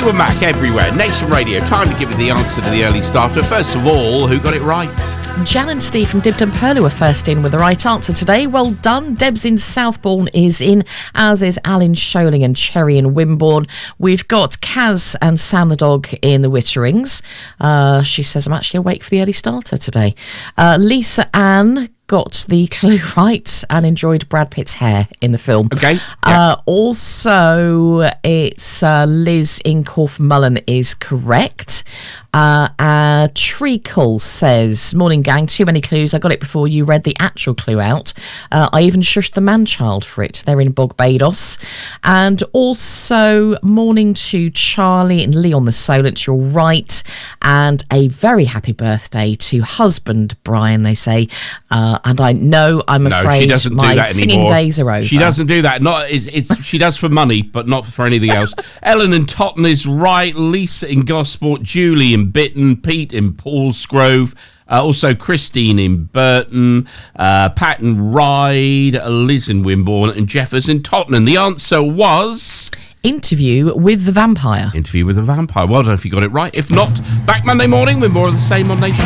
Fleetwood Mac everywhere. Nation Radio. Time to give you the answer to the early starter. First of all, who got it right? Jan and Steve from Dibden Purley were first in with the right answer today. Well done. Debs in Southbourne is in, as is Alan Sholing and Cherry in Wimborne. We've got Kaz and Sam the dog in the Witterings. She says, I'm actually awake for the early starter today. Lisa Ann got the clue right and enjoyed Brad Pitt's hair in the film. Okay. Yeah. Also, it's Liz in Corfe Mullen is correct. Treacle says, morning gang, too many clues. I got it before you read the actual clue out. I even shushed the man-child for it. They're in Bogbados. And also, morning to Charlie and Leon the Solent, you're right. And a very happy birthday to husband Brian, they say. And I know, I'm afraid, she doesn't my do that singing anymore. days are over. She doesn't do that. She does for money, but not for anything else. Ellen in Totton is right. Lisa in Gosport. Julie in Bitton. Pete in Paulsgrove. Also Christine in Burton. Pat in Ryde. Liz in Wimborne. And Jeffers in Tottenham. The answer was... Interview with the Vampire. Interview with the Vampire. Well done if you got it right. If not, back Monday morning with more of the same on Nation.